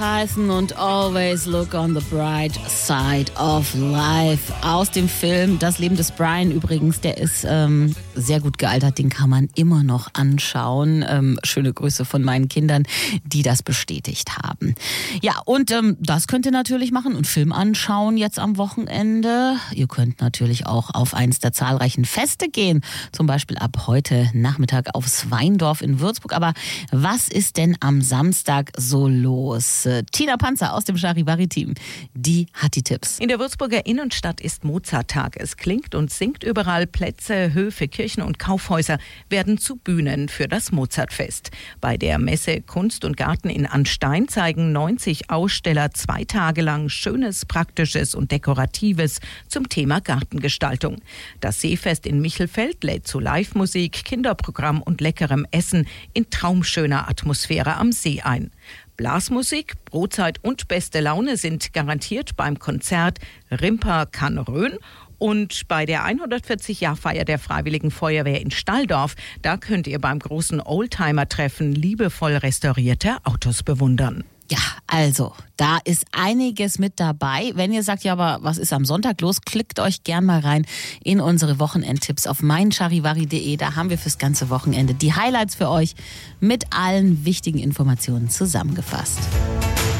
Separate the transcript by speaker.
Speaker 1: Heißen und Always Look on the Bright Side of Life aus dem Film Das Leben des Brian übrigens, der ist sehr gut gealtert, den kann man immer noch anschauen. Schöne Grüße von meinen Kindern, die das bestätigt haben. Ja, und das könnt ihr natürlich machen und Film anschauen jetzt am Wochenende. Ihr könnt natürlich auch auf eins der zahlreichen Feste gehen, zum Beispiel ab heute Nachmittag aufs Weindorf in Würzburg. Aber was ist denn am Samstag so los? Tina Panzer aus dem Charivari-Team, die hat die Tipps.
Speaker 2: In der Würzburger Innenstadt ist Mozarttag. Es klingt und singt überall. Plätze, Höfe, Kirchen und Kaufhäuser werden zu Bühnen für das Mozartfest. Bei der Messe Kunst und Garten in Anstein zeigen 90 Aussteller 2 Tage lang Schönes, Praktisches und Dekoratives zum Thema Gartengestaltung. Das Seefest in Michelfeld lädt zu Live-Musik, Kinderprogramm und leckerem Essen in traumschöner Atmosphäre am See ein. Blasmusik, Brotzeit und beste Laune sind garantiert beim Konzert Rimper kann Rhön. Und bei der 140-Jahr-Feier der Freiwilligen Feuerwehr in Stalldorf, da könnt ihr beim großen Oldtimer-Treffen liebevoll restaurierte Autos bewundern.
Speaker 1: Ja, also, da ist einiges mit dabei. Wenn ihr sagt, ja, aber was ist am Sonntag los? Klickt euch gern mal rein in unsere Wochenendtipps auf meincharivari.de. Da haben wir fürs ganze Wochenende die Highlights für euch mit allen wichtigen Informationen zusammengefasst.